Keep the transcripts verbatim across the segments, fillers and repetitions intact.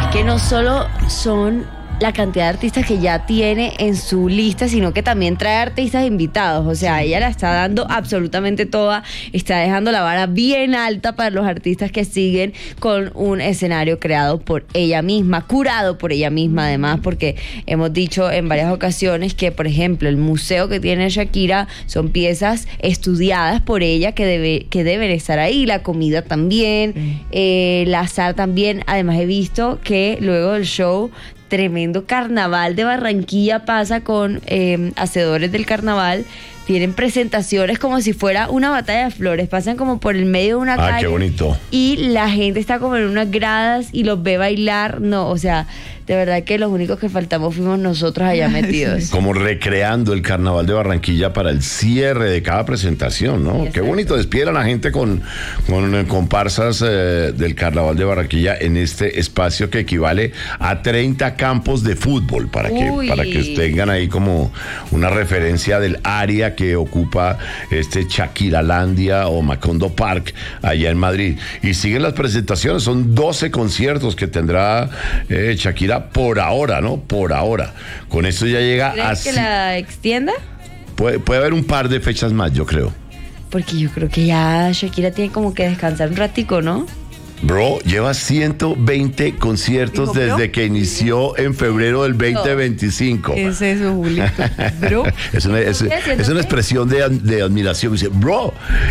que no solo son la cantidad de artistas que ya tiene en su lista, sino que también trae artistas invitados. O sea, ella la está dando absolutamente toda, está dejando la vara bien alta para los artistas que siguen con un escenario creado por ella misma, curado por ella misma además, porque hemos dicho en varias ocasiones que, por ejemplo, el museo que tiene Shakira son piezas estudiadas por ella que, debe, que deben estar ahí, la comida también, sí. eh, la sal también. Además he visto que luego del show tremendo carnaval de Barranquilla pasa con eh, hacedores del carnaval. Tienen presentaciones como si fuera una batalla de flores. Pasan como por el medio de una ah, calle. Qué bonito. Y la gente está como en unas gradas y los ve bailar. No, o sea, de verdad que los únicos que faltamos fuimos nosotros allá metidos. Como recreando el carnaval de Barranquilla para el cierre de cada presentación, ¿no? Exacto. Qué bonito. Despiden a la gente con, con comparsas eh, del carnaval de Barranquilla en este espacio que equivale a treinta campos de fútbol, para que, para que tengan ahí como una referencia del área que ocupa este Shakiralandia o Macondo Park allá en Madrid. Y siguen las presentaciones, son doce conciertos que tendrá eh, Shakira por ahora, ¿no? Por ahora. Con esto ya llega a... ¿Crees que la extienda? Puede, puede haber un par de fechas más, yo creo. Porque yo creo que ya Shakira tiene como que descansar un ratico, ¿no? Bro, lleva ciento veinte conciertos ¿Dijo, desde bro? que inició en febrero del veinte veinticinco. ¿Qué es eso, Julito? ¿Bro? Es una, es, es una expresión de, de admiración. Dice, bro,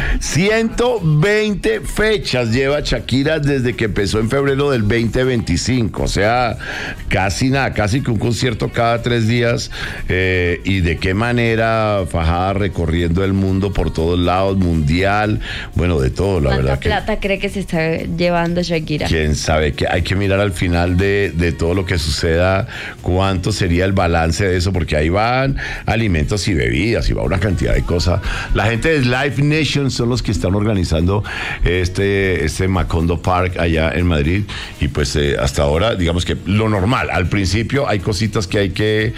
ciento veinte fechas lleva Shakira desde que empezó en febrero del veinte veinticinco. O sea, casi nada, casi que un concierto cada tres días. Eh, y de qué manera fajada recorriendo el mundo por todos lados, mundial, bueno, de todo, la verdad. ¿Cuánta plata que... cree que se está llevando Shakira? Quién sabe, que hay que mirar al final de, de todo lo que suceda cuánto sería el balance de eso, porque ahí van alimentos y bebidas y va una cantidad de cosas. La gente de Live Nation son los que están organizando este, este Macondo Park allá en Madrid y pues eh, hasta ahora digamos que lo normal, al principio hay cositas que hay que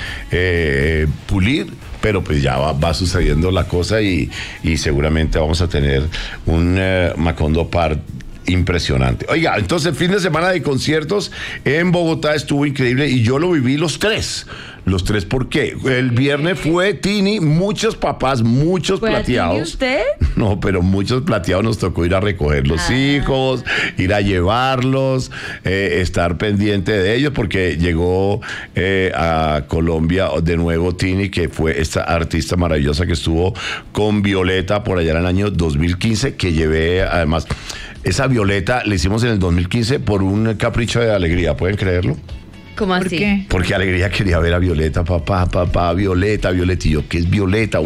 eh, pulir, pero pues ya va, va sucediendo la cosa y, y seguramente vamos a tener un eh, Macondo Park impresionante. Oiga, entonces fin de semana de conciertos en Bogotá estuvo increíble y yo lo viví los tres. Los tres, ¿por qué? El viernes fue Tini, muchos papás, muchos ¿Fue plateados. ¿Tini usted? No, pero muchos plateados nos tocó ir a recoger los ah. hijos, ir a llevarlos, eh, estar pendiente de ellos, porque llegó eh, a Colombia de nuevo Tini, que fue esta artista maravillosa que estuvo con Violeta por allá en el año dos mil quince, que llevé además... Esa Violeta la hicimos en el dos mil quince por un capricho de Alegría, ¿pueden creerlo? ¿Cómo así? ¿Por qué? Porque Alegría quería ver a Violeta, papá, papá, Violeta, Violeta. Y yo, ¿qué es Violeta?